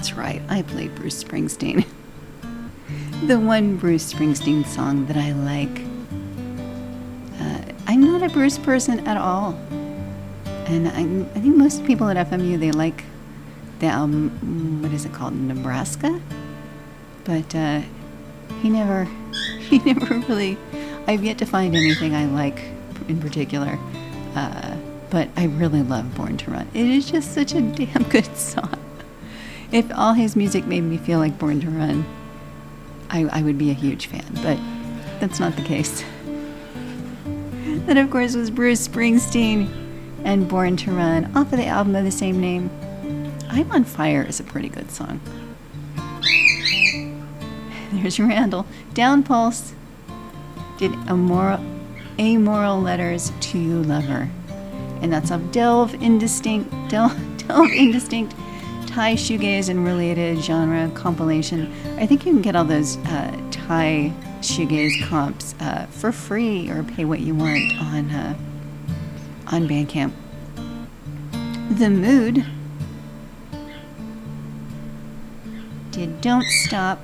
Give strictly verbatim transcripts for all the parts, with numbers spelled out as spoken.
That's right, I played Bruce Springsteen. The one Bruce Springsteen song that I like. Uh, I'm not a Bruce person at all. And I, I think most people at F M U, they like the album, what is it called, Nebraska? But uh, he never, he never really, I've yet to find anything I like in particular. Uh, but I really love Born to Run. It is just such a damn good song. If all his music made me feel like Born to Run, I, I would be a huge fan, but that's not the case. That, of course, was Bruce Springsteen and Born to Run, off of the album of the same name. I'm on Fire is a pretty good song. There's Randall. Down Pulse did Amoral, Amoral Letters to You Lover. And that's of Delve Indistinct, Delve, Delve Indistinct, Thai shoegaze and related genre compilation. I think you can get all those uh, Thai shoegaze comps uh, for free or pay what you want on uh, on Bandcamp. The Mood did Don't Stop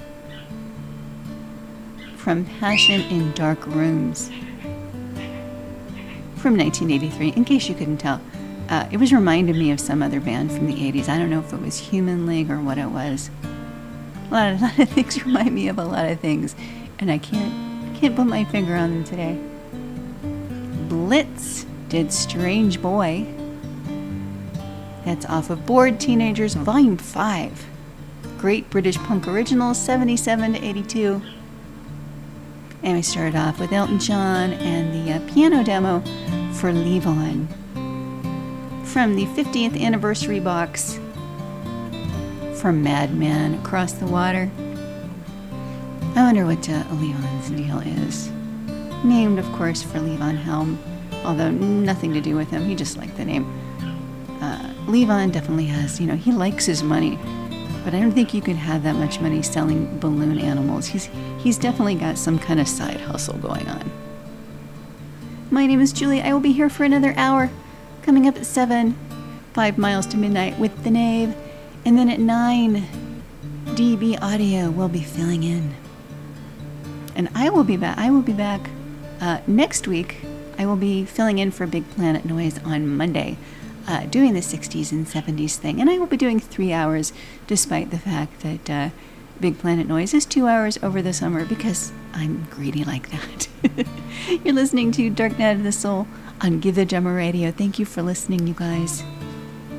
from Passion in Dark Rooms from nineteen eighty-three, in case you couldn't tell. Uh, it was reminding me of some other band from the eighties. I don't know if it was Human League or what it was. A lot of, a lot of things remind me of a lot of things, and I can't can't put my finger on them today. Blitz did Strange Boy. That's off of Bored Teenagers Volume five. Great British Punk Original, seventy-seven to eighty-two. And we started off with Elton John and the uh, piano demo for Leave On from the fiftieth anniversary box from Madman Across the Water. I wonder what uh, Levon's deal is. Named, of course, for Levon Helm, although nothing to do with him. He just liked the name. Uh, Levon definitely has, you know, he likes his money, but I don't think you could have that much money selling balloon animals. He's he's definitely got some kind of side hustle going on. My name is Julie. I will be here for another hour. Coming up at seven, five miles to midnight with the Knave. And then at nine, D B Audio will be filling in. And I will be back. I will be back uh, next week. I will be filling in for Big Planet Noise on Monday, uh, doing the sixties and seventies thing. And I will be doing three hours, despite the fact that uh, Big Planet Noise is two hours over the summer, because I'm greedy like that. You're listening to Dark Night of the Soul on Give the Drummer Radio. Thank you for listening, you guys.